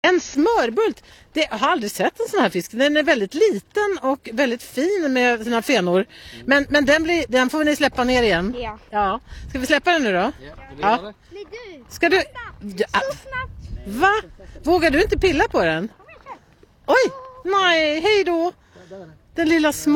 En smörbult, jag har aldrig sett en sån här fisk. Den är väldigt liten och väldigt fin med sina fenor. Men den får ni släppa ner igen. Ja. Ska vi släppa den nu då? Ja. Ska du? Va? Vågar du inte pilla på den? Oj, nej, hej då. Den lilla små.